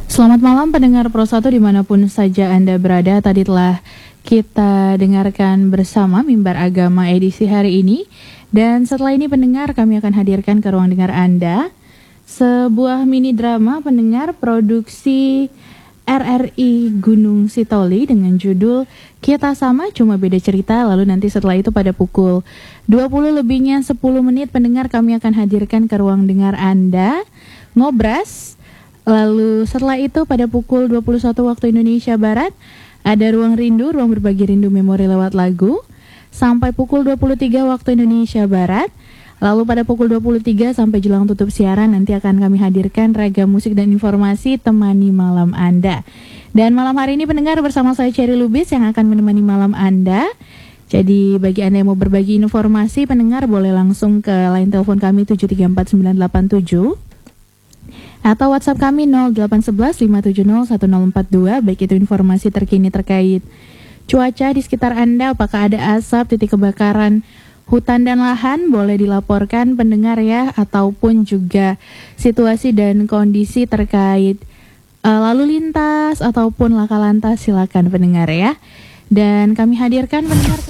Selamat malam pendengar Pro 1 dimanapun saja Anda berada. Tadi telah kita dengarkan bersama Mimbar Agama edisi hari ini. Dan setelah ini pendengar, kami akan hadirkan ke ruang dengar Anda sebuah mini drama pendengar produksi RRI Gunung Sitoli dengan judul Kita Sama Cuma Beda Cerita. Lalu nanti setelah itu pada pukul 20 lebihnya 10 menit pendengar, kami akan hadirkan ke ruang dengar Anda Ngobras. Lalu setelah itu pada pukul 21 waktu Indonesia Barat ada Ruang Rindu, ruang berbagi rindu memori lewat lagu sampai pukul 23 waktu Indonesia Barat. Lalu pada pukul 23 sampai jelang tutup siaran nanti akan kami hadirkan ragam musik dan informasi temani malam Anda. Dan malam hari ini pendengar bersama saya Cherry Lubis yang akan menemani malam Anda. Jadi bagi Anda yang mau berbagi informasi pendengar boleh langsung ke line telepon kami 734-987 atau WhatsApp kami 0811-570-1042, baik itu informasi terkini terkait cuaca di sekitar Anda, apakah ada asap, titik kebakaran hutan dan lahan, boleh dilaporkan pendengar ya, ataupun juga situasi dan kondisi terkait lalu lintas ataupun laka lantas, silakan pendengar ya. Dan kami hadirkan pendengar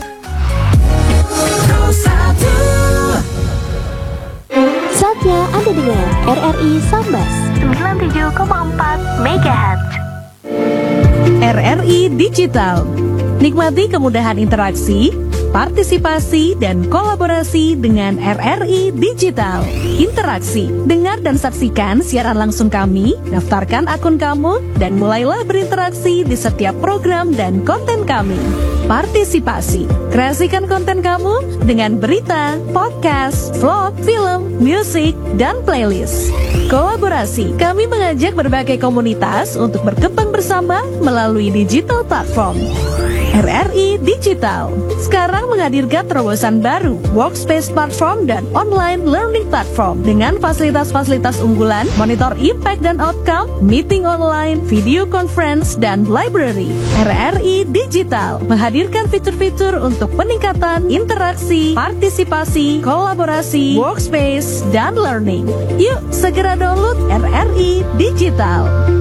saatnya Anda dengar RRI Sambas 97,4 MHz. RRI Digital. Nikmati kemudahan interaksi, partisipasi, dan kolaborasi dengan RRI Digital. Interaksi, dengar dan saksikan siaran langsung kami, daftarkan akun kamu, dan mulailah berinteraksi di setiap program dan konten kami. Partisipasi, kreasikan konten kamu dengan berita, podcast, vlog, film, musik, dan playlist. Kolaborasi, kami mengajak berbagai komunitas untuk berkembang bersama melalui digital platform. RRI Digital sekarang menghadirkan terobosan baru, workspace platform dan online learning platform dengan fasilitas-fasilitas unggulan, monitor impact dan outcome, meeting online, video conference, dan library. RRI Digital menghadirkan fitur-fitur untuk peningkatan interaksi, partisipasi, kolaborasi, workspace, dan learning. Yuk segera download RRI Digital.